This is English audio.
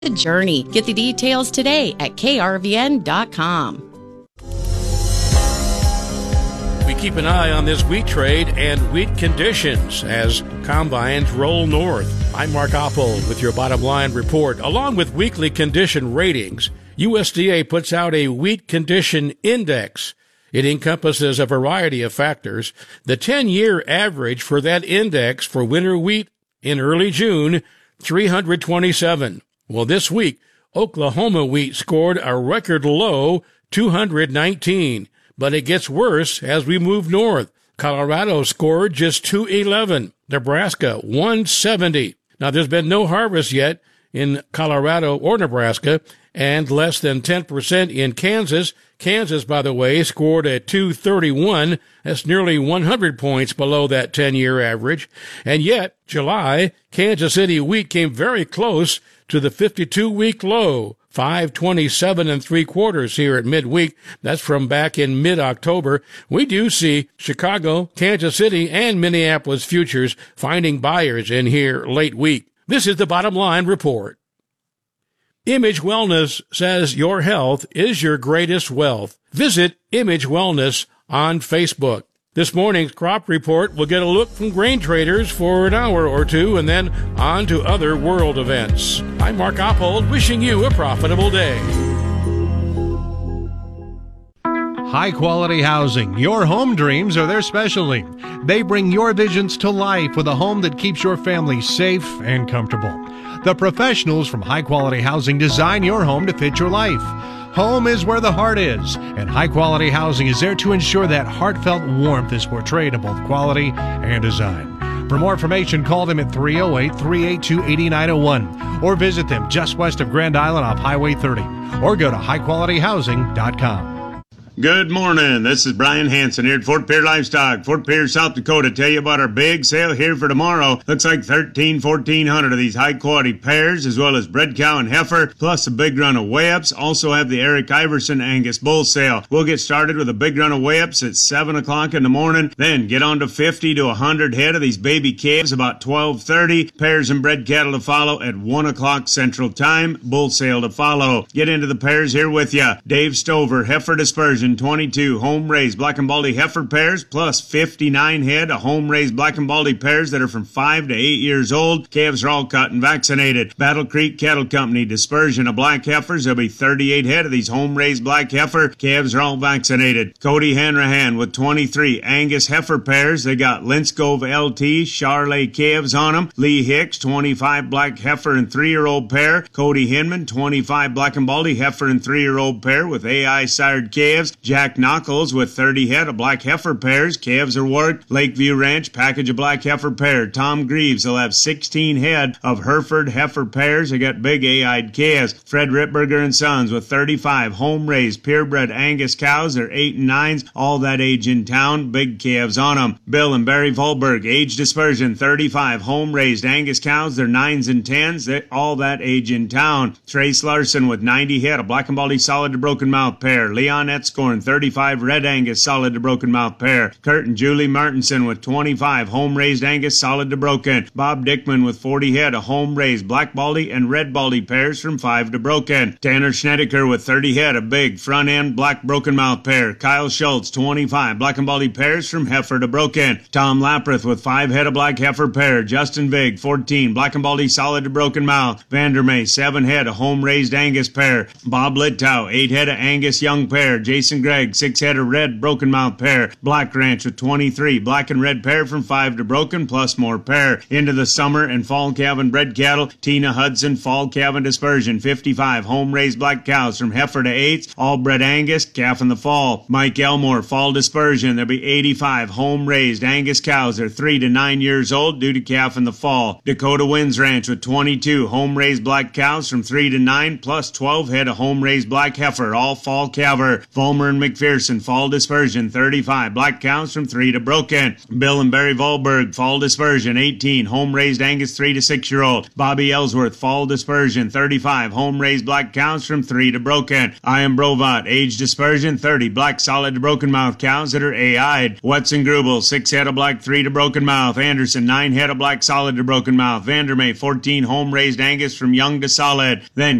journey. Get the details today at krvn.com. We keep an eye on this wheat trade and wheat conditions as combines roll north. I'm Mark Oppold with your bottom line report. Along with weekly condition ratings, USDA puts out a wheat condition index. It encompasses a variety of factors. The 10-year average for that index for winter wheat in early June, 327. Well, this week, Oklahoma wheat scored a record low, 219. But it gets worse as we move north. Colorado scored just 211. Nebraska, 170. Now, there's been no harvest yet in Colorado or Nebraska, and less than 10% in Kansas. Kansas, by the way, scored at 231. That's nearly 100 points below that 10-year average. And yet, July, Kansas City wheat came very close to the 52-week low, 527 3/4 here at midweek. That's from back in mid-October. We do see Chicago, Kansas City, and Minneapolis futures finding buyers in here late week. This is the Bottom Line Report. Image Wellness says your health is your greatest wealth. Visit Image Wellness on Facebook. This morning's crop report will get a look from grain traders for an hour or two and then on to other world events. I'm Mark Oppold, wishing you a profitable day. High-quality housing. Your home dreams are their specialty. They bring your visions to life with a home that keeps your family safe and comfortable. The professionals from High Quality Housing design your home to fit your life. Home is where the heart is, and High Quality Housing is there to ensure that heartfelt warmth is portrayed in both quality and design. For more information, call them at 308-382-8901 or visit them just west of Grand Island off Highway 30 or go to highqualityhousing.com. Good morning. This is Brian Hansen here at Fort Pierre Livestock, Fort Pierre, South Dakota. Tell you about our big sale here for tomorrow. Looks like 1,400 of these high-quality pairs, as well as bred cow and heifer, plus a big run of weigh-ups. Also have the Eric Iverson Angus bull sale. We'll get started with a big run of weigh-ups at 7 o'clock in the morning. Then get on to 50 to 100 head of these baby calves about 12:30. Pairs and bred cattle to follow at 1 o'clock Central Time. Bull sale to follow. Get into the pairs here with you. Dave Stover, heifer dispersion. 22 home-raised black and baldy heifer pairs, plus 59 head of home-raised black and baldy pairs that are from 5 to 8 years old. Calves are all cut and vaccinated. Battle Creek Cattle Company dispersion of black heifers. There'll be 38 head of these home-raised black heifer. Calves are all vaccinated. Cody Hanrahan with 23 Angus heifer pairs. They got Linscove LT Charolais calves on them. Lee Hicks, 25 black heifer and 3-year-old pair. Cody Hinman, 25 black and baldy heifer and 3-year-old pair with AI sired calves. Jack Knuckles with 30 head of black heifer pairs. Calves are worked. Lakeview Ranch, package of black heifer pair. Tom Greaves will have 16 head of Hereford heifer pairs. They got big A-eyed calves. Fred Rittberger and Sons with 35 home-raised purebred Angus cows. They're 8 and 9s, all that age in town. Big calves on them. Bill and Barry Volberg, age dispersion, 35 home-raised Angus cows. They're 9s and 10s. They're all that age in town. Trace Larson with 90 head of black and baldy solid to broken mouth pair. Leon Etzkorn, 35 red Angus solid to broken mouth pair. Kurt and Julie Martinson with 25 home-raised Angus solid to broken. Bob Dickman with 40 head of home-raised black baldy and red baldy pairs from 5 to broken. Tanner Schnedeker with 30 head of big front-end black broken mouth pair. Kyle Schultz, 25 black and baldy pairs from heifer to broken. Tom Lapreth with 5 head of black heifer pair. Justin Vig, 14 black and baldy solid to broken mouth. Vandermeer, 7 head of home-raised Angus pair. Bob Littow, 8 head of Angus young pair. Jason Gregg, 6 head of red broken mouth pair. Black Ranch with 23 black and red pair from 5 to broken, plus more pair. Into the summer and fall calf and bred cattle. Tina Hudson, fall calf and dispersion, 55 home-raised black cows from heifer to 8s, all bred Angus, calf in the fall. Mike Elmore, fall dispersion. There'll be 85 home-raised Angus cows. They're 3 to 9 years old, due to calf in the fall. Dakota Winds Ranch with 22 home-raised black cows from 3 to 9, plus 12 head of home-raised black heifer, all fall calver. Volmer Homer and McPherson, fall dispersion 35. Black cows from 3 to broken. Bill and Barry Volberg, fall dispersion 18. Home raised Angus 3 to 6 year old. Bobby Ellsworth, fall dispersion 35. Home raised black cows from 3 to broken. I am Brovat, age dispersion 30. Black solid to broken mouth cows that are A-eyed. Watson Grubel, 6 head of black 3 to broken mouth. Anderson, 9 head of black solid to broken mouth. Vandermay, 14 home raised Angus from young to solid. Then